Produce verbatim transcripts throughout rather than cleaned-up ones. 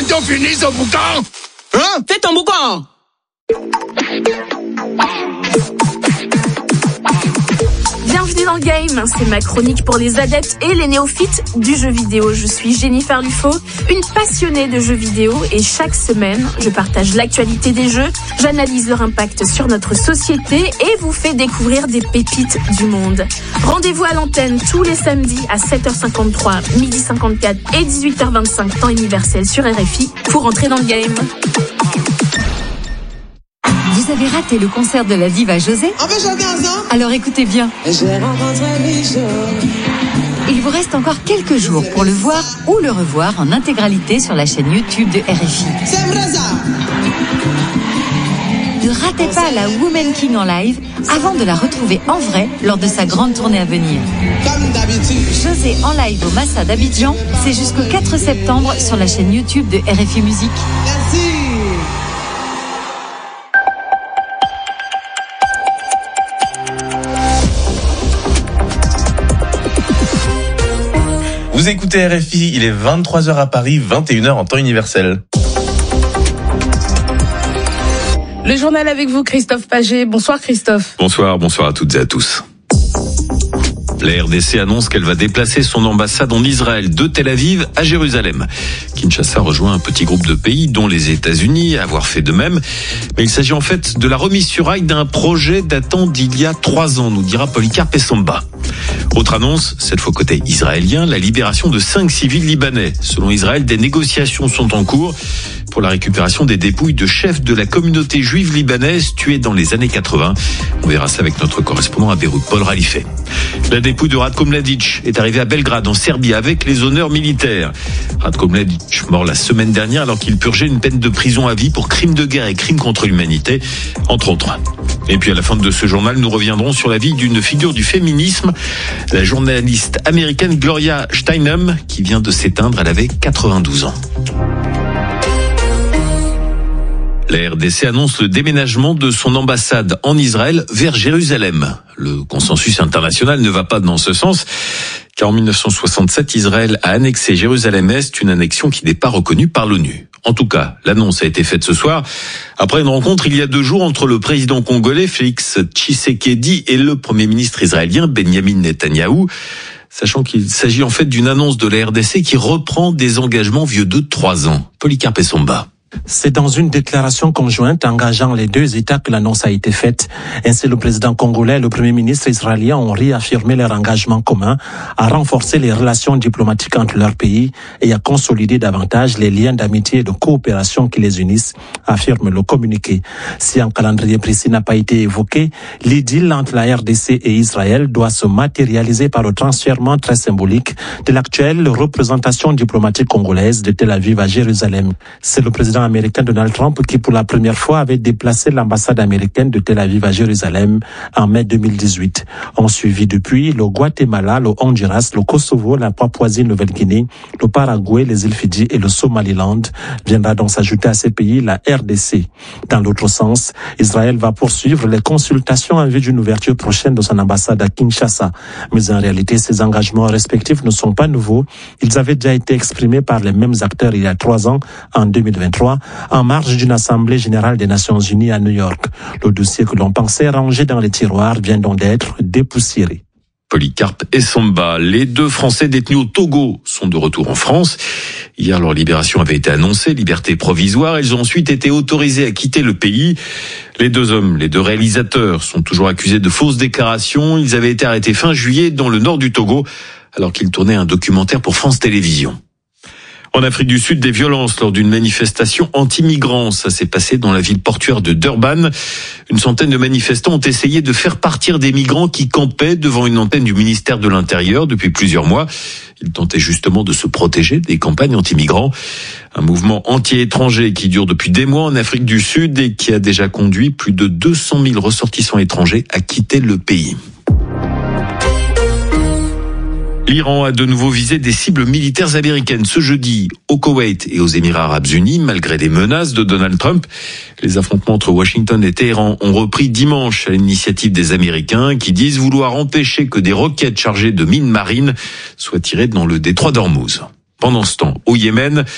bientôt fini ce boucan. Hein? Fais ton boucan. Bienvenue dans le game, c'est ma chronique pour les adeptes et les néophytes du jeu vidéo. Je suis Jennifer Lufo, une passionnée de jeux vidéo et chaque semaine, je partage l'actualité des jeux, j'analyse leur impact sur notre société et vous fais découvrir des pépites du monde. Rendez-vous à l'antenne tous les samedis à sept heures cinquante-trois, midi cinquante-quatre et dix-huit heures vingt-cinq temps universel sur R F I pour entrer dans le game. Vous avez raté le concert de la diva José? En fait, j'avais un an. Alors écoutez bien. J'ai rencontré Michel. Il vous reste encore quelques jours pour le voir ou le revoir en intégralité sur la chaîne YouTube de R F I. C'est vrai ça. Ne ratez pas la Woman King en live avant de la retrouver en vrai lors de sa grande tournée à venir. Comme d'habitude. José en live au Massa d'Abidjan, c'est jusqu'au quatre septembre sur la chaîne YouTube de R F I Musique. Merci. Vous écoutez R F I, il est vingt-trois heures à Paris, vingt et une heures en temps universel. Le journal avec vous, Christophe Paget. Bonsoir Christophe. Bonsoir, bonsoir à toutes et à tous. La R D C annonce qu'elle va déplacer son ambassade en Israël de Tel Aviv à Jérusalem. Kinshasa rejoint un petit groupe de pays, dont les États-Unis, à avoir fait de même. Mais il s'agit en fait de la remise sur rail d'un projet datant d'il y a trois ans, nous dira Polycarpe Essomba. Autre annonce, cette fois côté israélien, la libération de cinq civils libanais. Selon Israël, des négociations sont en cours pour la récupération des dépouilles de chefs de la communauté juive libanaise tués dans les années quatre-vingts. On verra ça avec notre correspondant à Beyrouth, Paul Ralifet. La dépouille de Ratko Mladic est arrivée à Belgrade, en Serbie, avec les honneurs militaires. Ratko Mladic, mort la semaine dernière alors qu'il purgeait une peine de prison à vie pour crimes de guerre et crimes contre l'humanité, entre autres. Et puis à la fin de ce journal, nous reviendrons sur la vie d'une figure du féminisme, la journaliste américaine Gloria Steinem, qui vient de s'éteindre, elle avait quatre-vingt-douze ans. La R D C annonce le déménagement de son ambassade en Israël vers Jérusalem. Le consensus international ne va pas dans ce sens, car en mille neuf cent soixante-sept, Israël a annexé Jérusalem-Est, une annexion qui n'est pas reconnue par l'ONU. En tout cas, l'annonce a été faite ce soir, après une rencontre il y a deux jours entre le président congolais Félix Tshisekedi et le premier ministre israélien Benyamin Netanyahou, sachant qu'il s'agit en fait d'une annonce de la R D C qui reprend des engagements vieux de trois ans. Polycarpe Essomba. C'est dans une déclaration conjointe engageant les deux États que l'annonce a été faite. Ainsi, le président congolais et le premier ministre israélien ont réaffirmé leur engagement commun à renforcer les relations diplomatiques entre leurs pays et à consolider davantage les liens d'amitié et de coopération qui les unissent, affirme le communiqué. Si un calendrier précis n'a pas été évoqué, l'idylle entre la R D C et Israël doit se matérialiser par le transfèrement très symbolique de l'actuelle représentation diplomatique congolaise de Tel Aviv à Jérusalem. C'est le président américain Donald Trump qui pour la première fois avait déplacé l'ambassade américaine de Tel Aviv à Jérusalem en mai deux mille dix-huit. Ont suivi depuis le Guatemala, le Honduras, le Kosovo, la Papouasie-Nouvelle-Guinée, le Paraguay, les îles Fidji et le Somaliland. Viendra donc s'ajouter à ces pays la R D C. Dans l'autre sens, Israël va poursuivre les consultations en vue d'une ouverture prochaine de son ambassade à Kinshasa. Mais en réalité, ces engagements respectifs ne sont pas nouveaux. Ils avaient déjà été exprimés par les mêmes acteurs il y a trois ans, en deux mille vingt-trois, en marge d'une assemblée générale des Nations Unies à New York. Le dossier que l'on pensait rangé dans les tiroirs vient donc d'être dépoussiéré. Polycarpe Essomba. Les deux Français détenus au Togo sont de retour en France. Hier, leur libération avait été annoncée, liberté provisoire. Ils ont ensuite été autorisés à quitter le pays. Les deux hommes, les deux réalisateurs, sont toujours accusés de fausses déclarations. Ils avaient été arrêtés fin juillet dans le nord du Togo, alors qu'ils tournaient un documentaire pour France Télévisions. En Afrique du Sud, des violences lors d'une manifestation anti-migrants. Ça s'est passé dans la ville portuaire de Durban. Une centaine de manifestants ont essayé de faire partir des migrants qui campaient devant une antenne du ministère de l'Intérieur depuis plusieurs mois. Ils tentaient justement de se protéger des campagnes anti-migrants. Un mouvement anti-étranger qui dure depuis des mois en Afrique du Sud et qui a déjà conduit plus de deux cent mille ressortissants étrangers à quitter le pays. L'Iran a de nouveau visé des cibles militaires américaines ce jeudi au Koweït et aux Émirats arabes unis, malgré des menaces de Donald Trump. Les affrontements entre Washington et Téhéran ont repris dimanche à l'initiative des Américains qui disent vouloir empêcher que des roquettes chargées de mines marines soient tirées dans le détroit d'Ormuz. Pendant ce temps, au Yémen,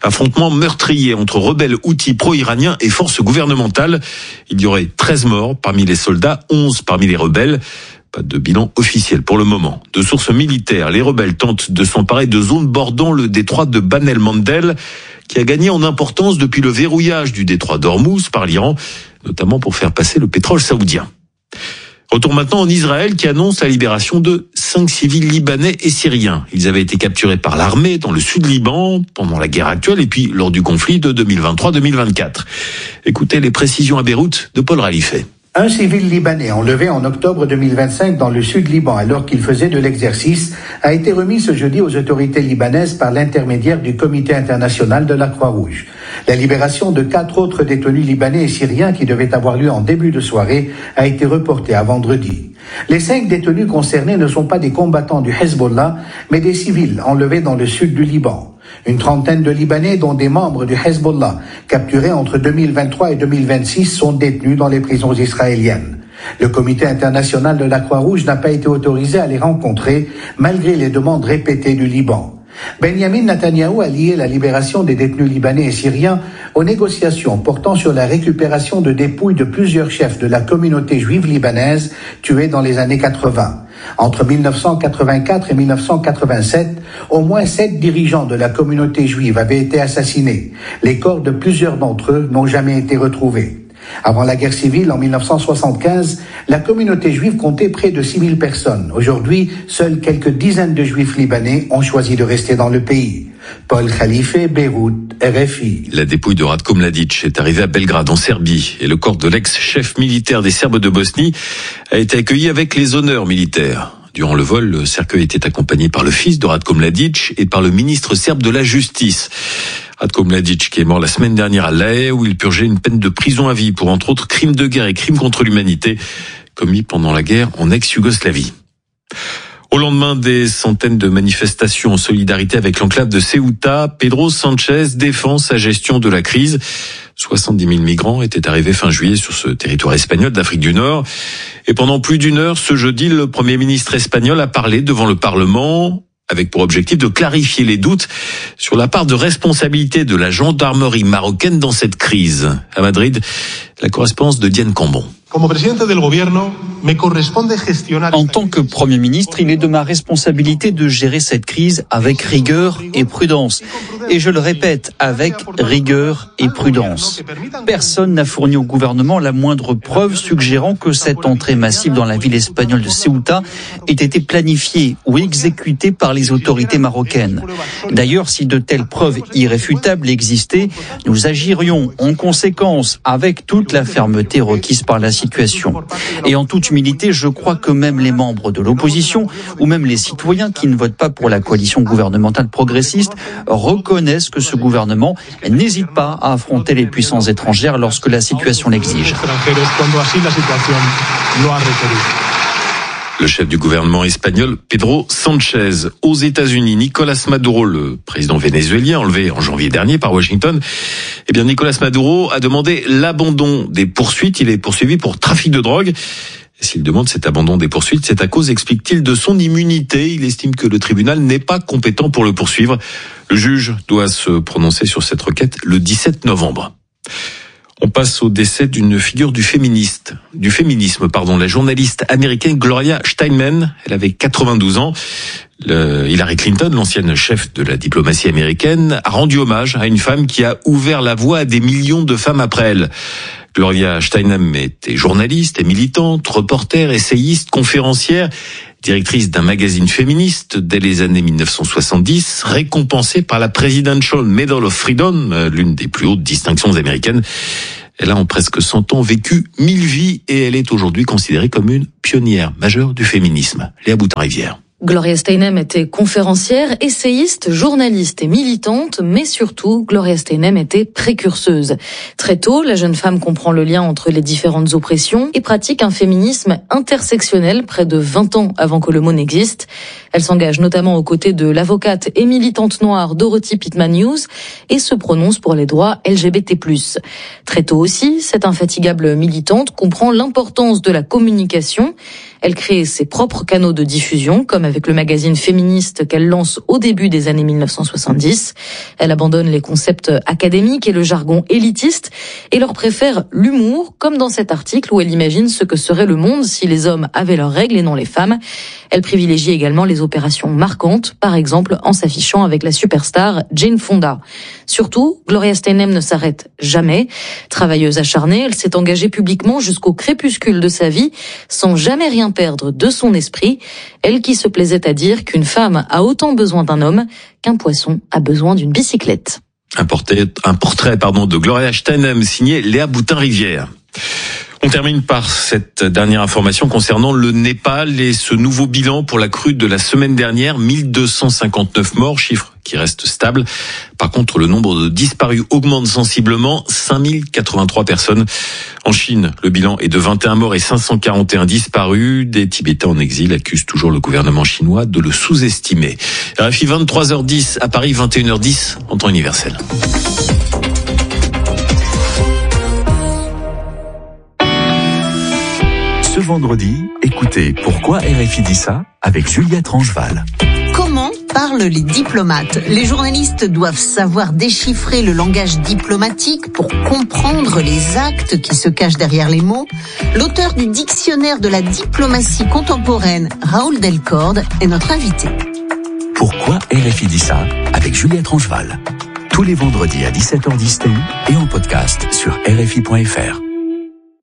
Affrontement meurtrier entre rebelles houthis pro-iraniens et forces gouvernementales. Il y aurait treize morts parmi les soldats, onze parmi les rebelles. Pas de bilan officiel pour le moment. De sources militaires, les rebelles tentent de s'emparer de zones bordant le détroit de Bab el-Mandeb, qui a gagné en importance depuis le verrouillage du détroit d'Ormuz par l'Iran, notamment pour faire passer le pétrole saoudien. Retour maintenant en Israël qui annonce la libération de cinq civils libanais et syriens. Ils avaient été capturés par l'armée dans le sud Liban pendant la guerre actuelle et puis lors du conflit de deux mille vingt-trois deux mille vingt-quatre. Écoutez les précisions à Beyrouth de Paul Ralifet. Un civil libanais enlevé en octobre deux mille vingt-cinq dans le sud Liban alors qu'il faisait de l'exercice a été remis ce jeudi aux autorités libanaises par l'intermédiaire du Comité international de la Croix-Rouge. La libération de quatre autres détenus libanais et syriens qui devaient avoir lieu en début de soirée a été reportée à vendredi. Les cinq détenus concernés ne sont pas des combattants du Hezbollah, mais des civils enlevés dans le sud du Liban. Une trentaine de Libanais, dont des membres du Hezbollah, capturés entre deux mille vingt-trois et deux mille vingt-six, sont détenus dans les prisons israéliennes. Le Comité international de la Croix-Rouge n'a pas été autorisé à les rencontrer, malgré les demandes répétées du Liban. Benjamin Netanyahou a lié la libération des détenus libanais et syriens aux négociations portant sur la récupération de dépouilles de plusieurs chefs de la communauté juive libanaise tués dans les années quatre-vingts. Entre mille neuf cent quatre-vingt-quatre et mille neuf cent quatre-vingt-sept, au moins sept dirigeants de la communauté juive avaient été assassinés. Les corps de plusieurs d'entre eux n'ont jamais été retrouvés. Avant la guerre civile, en mille neuf cent soixante-quinze, la communauté juive comptait près de six mille personnes. Aujourd'hui, seules quelques dizaines de juifs libanais ont choisi de rester dans le pays. Paul Khalife, Beyrouth, R F I. La dépouille de Ratko Mladic est arrivée à Belgrade, en Serbie, et le corps de l'ex-chef militaire des Serbes de Bosnie a été accueilli avec les honneurs militaires. Durant le vol, le cercueil était accompagné par le fils de Ratko Mladic et par le ministre serbe de la Justice. Ratko Mladic, qui est mort la semaine dernière à La Haye, où il purgeait une peine de prison à vie pour, entre autres, crimes de guerre et crimes contre l'humanité commis pendant la guerre en ex-Yougoslavie. Au lendemain des centaines de manifestations en solidarité avec l'enclave de Ceuta, Pedro Sanchez défend sa gestion de la crise. soixante-dix mille migrants étaient arrivés fin juillet sur ce territoire espagnol d'Afrique du Nord. Et pendant plus d'une heure, ce jeudi, le Premier ministre espagnol a parlé devant le Parlement, avec pour objectif de clarifier les doutes sur la part de responsabilité de la gendarmerie marocaine dans cette crise. À Madrid, la correspondance de Diane Cambon. En tant que Premier ministre, il est de ma responsabilité de gérer cette crise avec rigueur et prudence. Et je le répète, avec rigueur et prudence. Personne n'a fourni au gouvernement la moindre preuve suggérant que cette entrée massive dans la ville espagnole de Ceuta ait été planifiée ou exécutée par les autorités marocaines. D'ailleurs, si de telles preuves irréfutables existaient, nous agirions en conséquence avec toute la fermeté requise par la situation. Et en toute humilité, je crois que même les membres de l'opposition ou même les citoyens qui ne votent pas pour la coalition gouvernementale progressiste reconnaissent que ce gouvernement n'hésite pas à affronter les puissances étrangères lorsque la situation l'exige. Le chef du gouvernement espagnol, Pedro Sanchez. Aux États-Unis, Nicolás Maduro, le président vénézuélien enlevé en janvier dernier par Washington, eh bien Nicolás Maduro a demandé l'abandon des poursuites. Il est poursuivi pour trafic de drogue. Et s'il demande cet abandon des poursuites, c'est à cause, explique-t-il, de son immunité. Il estime que le tribunal n'est pas compétent pour le poursuivre. Le juge doit se prononcer sur cette requête le dix-sept novembre. On passe au décès d'une figure du féministe, du féminisme, pardon, la journaliste américaine Gloria Steinem. Elle avait quatre-vingt-douze ans. Le Hillary Clinton, l'ancienne chef de la diplomatie américaine, a rendu hommage à une femme qui a ouvert la voie à des millions de femmes après elle. Gloria Steinem était journaliste et militante, reporter, essayiste, conférencière, directrice d'un magazine féministe dès les années mille neuf cent soixante-dix, récompensée par la Presidential Medal of Freedom, l'une des plus hautes distinctions américaines. Elle a en presque cent ans vécu mille vies et elle est aujourd'hui considérée comme une pionnière majeure du féminisme. Léa Boutin-Rivière. Gloria Steinem était conférencière, essayiste, journaliste et militante, mais surtout, Gloria Steinem était précurseuse. Très tôt, la jeune femme comprend le lien entre les différentes oppressions et pratique un féminisme intersectionnel près de vingt ans avant que le mot n'existe. Elle s'engage notamment aux côtés de l'avocate et militante noire Dorothy Pitman Hughes et se prononce pour les droits L G B T plus. Très tôt aussi, cette infatigable militante comprend l'importance de la communication. Elle crée ses propres canaux de diffusion, comme avec le magazine féministe qu'elle lance au début des années mille neuf cent soixante-dix. Elle abandonne les concepts académiques et le jargon élitiste et leur préfère l'humour, comme dans cet article où elle imagine ce que serait le monde si les hommes avaient leurs règles et non les femmes. Elle privilégie également les opérations marquantes, par exemple en s'affichant avec la superstar Jane Fonda. Surtout, Gloria Steinem ne s'arrête jamais. Travailleuse acharnée, elle s'est engagée publiquement jusqu'au crépuscule de sa vie, sans jamais rien perdre de son esprit. Elle qui se plaisait à dire qu'une femme a autant besoin d'un homme qu'un poisson a besoin d'une bicyclette. Un portrait, un portrait pardon, de Gloria Steinem signé Léa Boutin-Rivière. On termine par cette dernière information concernant le Népal et ce nouveau bilan pour la crue de la semaine dernière, mille deux cent cinquante-neuf morts, chiffre qui reste stable. Par contre, le nombre de disparus augmente sensiblement, cinq mille quatre-vingt-trois personnes. En Chine, le bilan est de vingt et un morts et cinq cent quarante et un disparus. Des Tibétains en exil accusent toujours le gouvernement chinois de le sous-estimer. R F I vingt-trois heures dix à Paris, vingt et une heures dix en temps universel. Ce vendredi, écoutez Pourquoi R F I dit ça avec Juliette Rangeval. Comment parlent les diplomates ? Les journalistes doivent savoir déchiffrer le langage diplomatique pour comprendre les actes qui se cachent derrière les mots. L'auteur du dictionnaire de la diplomatie contemporaine, Raoul Delcorde, est notre invité. Pourquoi R F I dit ça avec Juliette Rangeval. Tous les vendredis à dix-sept heures dix et en podcast sur R F I point F R.